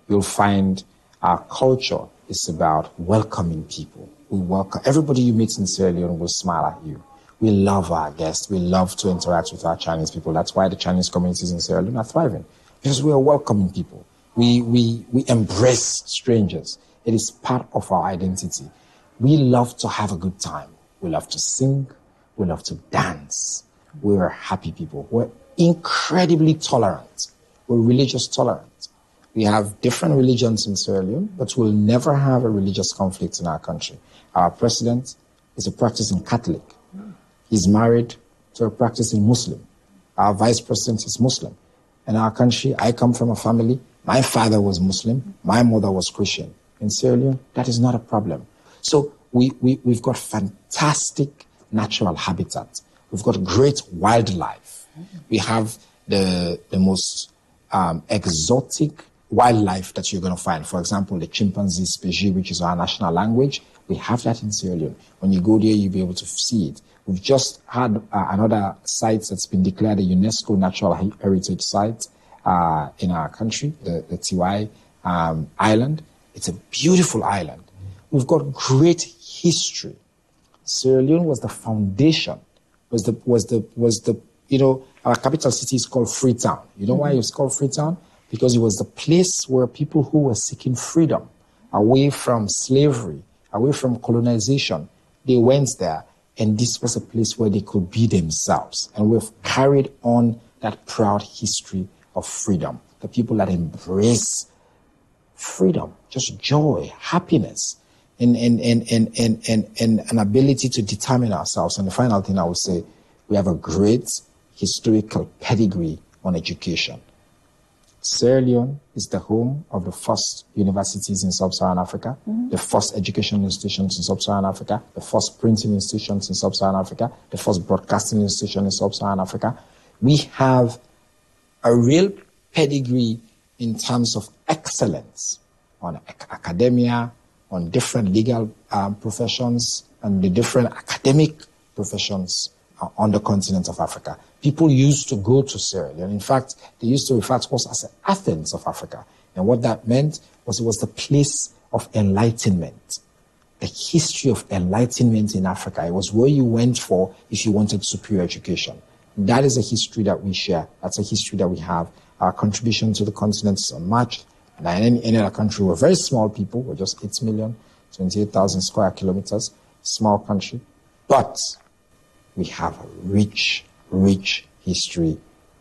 you'll find our culture is about welcoming people. We welcome everybody you meet in Sierra Leone will smile at you. We love our guests. We love to interact with our Chinese people. That's why the Chinese communities in Sierra Leone are thriving, because we are welcoming people. We embrace strangers. It is part of our identity. We love to have a good time. We love to sing. We love to dance. We're happy people. We're incredibly tolerant. We're religious tolerant. We have different religions in Sierra Leone, but we'll never have a religious conflict in our country. Our president is a practicing Catholic. He's married to a practicing Muslim. Our vice president is Muslim. In our country, I come from a family. My father was Muslim. My mother was Christian. In Sierra Leone, that is not a problem. So we've got fantastic natural habitat. We've got great wildlife. We have the most exotic wildlife that you're going to find. For example, the chimpanzee species, which is our national language. We have that in Sierra Leone. When you go there, you'll be able to see it. We've just had another site that's been declared a UNESCO Natural Heritage Site in our country, the Tiwai Island. It's a beautiful island. We've got great history. Sierra Leone was the foundation, was the our capital city is called Freetown. You know why it's called Freetown? Because it was the place where people who were seeking freedom, away from slavery, away from colonization, they went there, and this was a place where they could be themselves. And we've carried on that proud history of freedom. The people that embrace freedom, just joy, happiness, and an ability to determine ourselves. And the final thing I would say, we have a great historical pedigree on education. Sierra Leone is the home of the first universities in sub-Saharan Africa, the first educational institutions in sub-Saharan Africa, the first printing institutions in sub-Saharan Africa, the first broadcasting institution in sub-Saharan Africa. We have a real pedigree in terms of excellence on academia, on different legal professions, and the different academic professions on the continent of Africa. People used to go to Sierra Leone. In fact, they used to refer to us as the Athens of Africa. And what that meant was it was the place of enlightenment, the history of enlightenment in Africa. It was where you went for if you wanted superior education. That is a history that we share. That's a history that we have. Our contribution to the continent is unmatched. And in any other country, we're very small people. We're just 8 million, 28,000 square kilometers, small country. But we have a rich history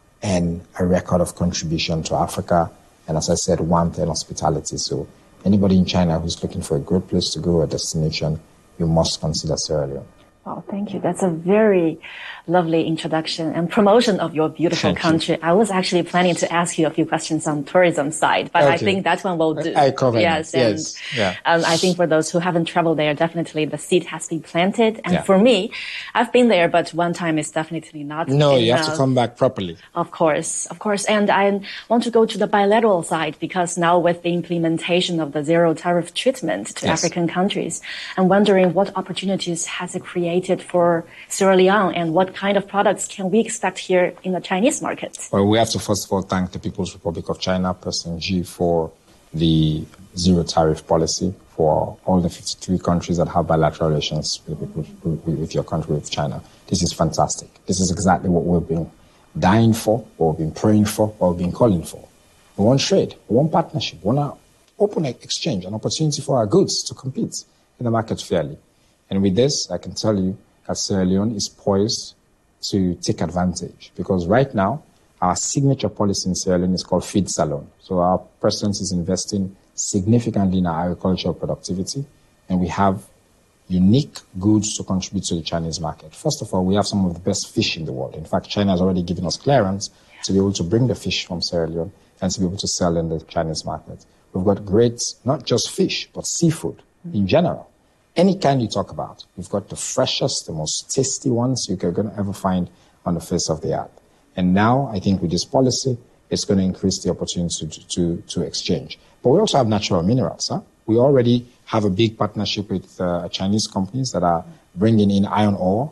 and a record of contribution to Africa. And as I said, warmth and hospitality. So anybody in China who's looking for a great place to go, a destination, you must consider Sierra Leone. Oh, thank you. That's a very lovely introduction and promotion of your beautiful country. I was actually planning to ask you a few questions on tourism side, but okay. I think that one will do. I cover yes, it. And, yes. Yeah. I think for those who haven't traveled there, definitely the seed has been planted. And for me, I've been there, but one time is definitely not No, enough. You have to come back properly. Of course. And I want to go to the bilateral side because now with the implementation of the zero tariff treatment to African countries, I'm wondering what opportunities has it created for Sierra Leone and what kind of products can we expect here in the Chinese market? Well, we have to first of all thank the People's Republic of China, President Xi, for the zero tariff policy for all the 53 countries that have bilateral relations with your country, with China. This is fantastic. This is exactly what we've been dying for, what we've been praying for, what we've been calling for. We want trade, we want partnership, we want an open exchange, an opportunity for our goods to compete in the market fairly. And with this, I can tell you that Sierra Leone is poised to take advantage because right now, our signature policy in Sierra Leone is called Feed Salon. So our president is investing significantly in our agricultural productivity, and we have unique goods to contribute to the Chinese market. First of all, we have some of the best fish in the world. In fact, China has already given us clearance to be able to bring the fish from Sierra Leone and to be able to sell in the Chinese market. We've got great, not just fish, but seafood in general. Any kind you talk about, we've got the freshest, the most tasty ones you're going to ever find on the face of the earth. And now, I think with this policy, it's going to increase the opportunity to exchange. But we also have natural minerals. Huh? We already have a big partnership with Chinese companies that are bringing in iron ore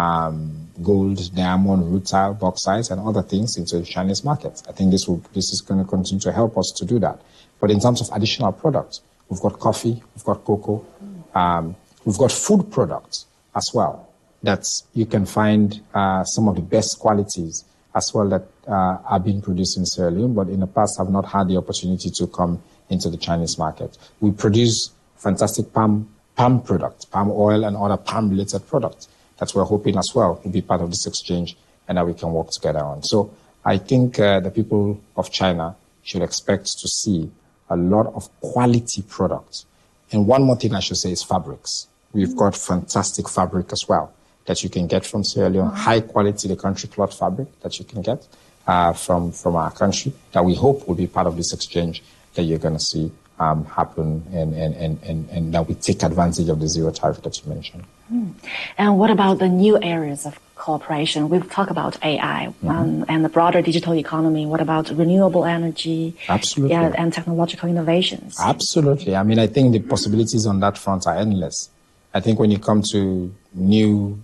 gold, diamond, rutile, bauxite, and other things into the Chinese market. I think this is going to continue to help us to do that. But in terms of additional products, we've got coffee, we've got cocoa, we've got food products as well that you can find some of the best qualities as well that are being produced in Sierra Leone, but in the past have not had the opportunity to come into the Chinese market. We produce fantastic palm products, palm oil and other palm-related products that we're hoping as well will be part of this exchange and that we can work together on. So I think the people of China should expect to see a lot of quality products. And one more thing I should say is fabrics. We've got fantastic fabric as well that you can get from Sierra Leone, high quality, the country cloth fabric that you can get from our country that we hope will be part of this exchange that you're going to see happen and that we take advantage of the zero tariff that you mentioned. And what about the new areas of cooperation? We've talked about AI and the broader digital economy. What about renewable energy? Absolutely. And technological innovations? Absolutely. I mean, I think the possibilities on that front are endless. I think when you come to new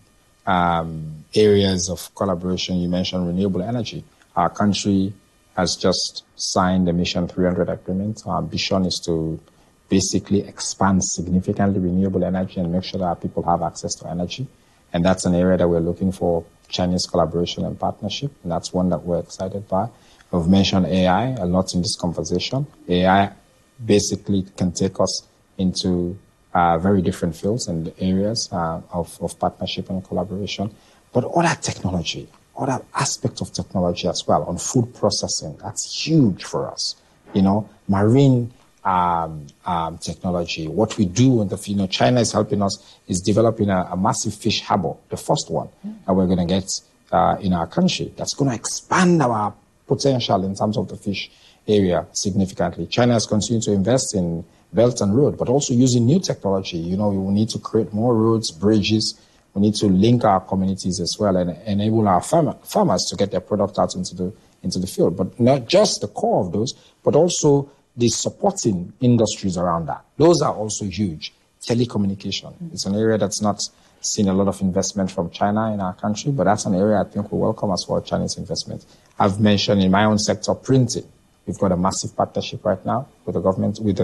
areas of collaboration, you mentioned renewable energy. Our country has just signed the Mission 300 agreement. Our ambition is to basically expand significantly renewable energy and make sure that our people have access to energy. And that's an area that we're looking for Chinese collaboration and partnership. And that's one that we're excited by. We've mentioned AI a lot in this conversation. AI basically can take us into very different fields and areas of partnership and collaboration. But other technology, other aspects of technology as well, on food processing, that's huge for us. You know, marine technology, what we do in the, China is helping us, is developing a massive fish harbor, the first one that we're going to get in our country. That's going to expand our potential in terms of the fish area significantly. China has continued to invest in Belt and Road, but also using new technology. You know, we need to create more roads, bridges. We need to link our communities as well and enable our farmers to get their product out into the field. But not just the core of those, but also the supporting industries around that. Those are also huge. Telecommunication. It's an area that's not seen a lot of investment from China in our country, but that's an area I think we welcome as well, Chinese investment. I've mentioned in my own sector, printing. We've got a massive partnership right now with the government, with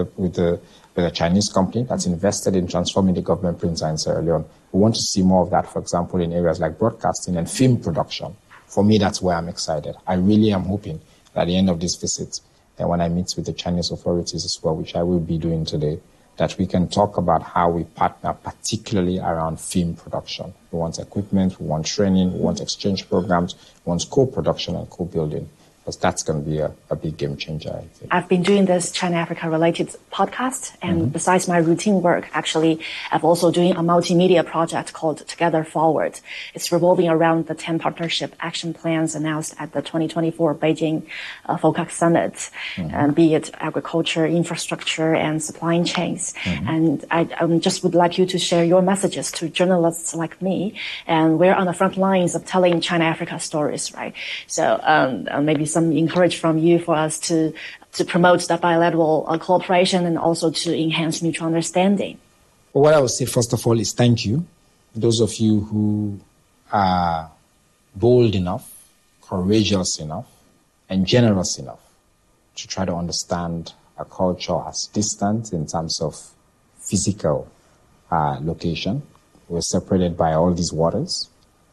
a Chinese company that's invested in transforming the government printer in Sierra Leone. We want to see more of that, for example, in areas like broadcasting and film production. For me, that's where I'm excited. I really am hoping that at the end of this visit, and when I meet with the Chinese authorities as well, which I will be doing today, that we can talk about how we partner, particularly around film production. We want equipment, we want training, we want exchange programs, we want co-production and co-building. Because that's going to be a big game changer, I think. I've been doing this China-Africa related podcast, and besides my routine work, actually, I'm also doing a multimedia project called Together Forward. It's revolving around the 10 partnership action plans announced at the 2024 Beijing FOCAC Summit, be it agriculture, infrastructure, and supply chains. And I just would like you to share your messages to journalists like me, and we're on the front lines of telling China-Africa stories, right? So maybe some encouragement from you for us to promote that bilateral cooperation and also to enhance mutual understanding. Well, what I would say, first of all, is thank you. Those of you who are bold enough, courageous enough, and generous enough to try to understand a culture as distant in terms of physical location. We're separated by all these waters,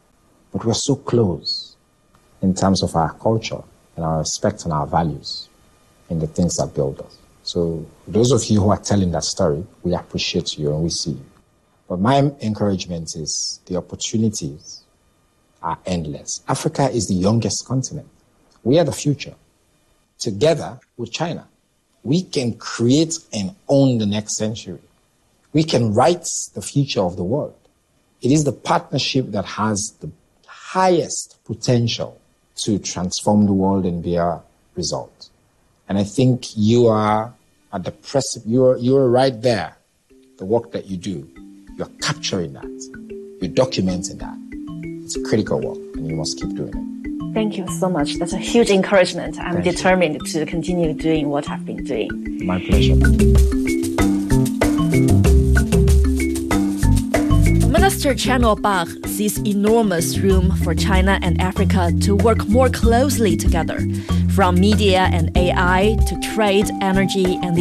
but we're so close in terms of our culture and our respect and our values in the things that build us. So those of you who are telling that story, we appreciate you and we see you. But my encouragement is the opportunities are endless. Africa is the youngest continent. We are the future. Together with China, we can create and own the next century. We can write the future of the world. It is the partnership that has the highest potential to transform the world and bear results. And I think you are at the precipice, you're right there. The work that you do, you're capturing that. You're documenting that. It's a critical work and you must keep doing it. Thank you so much. That's a huge encouragement. I'm determined to continue doing what I've been doing. My pleasure. Minister Chen Bach sees enormous room for China and Africa to work more closely together, from media and AI to trade, energy, and the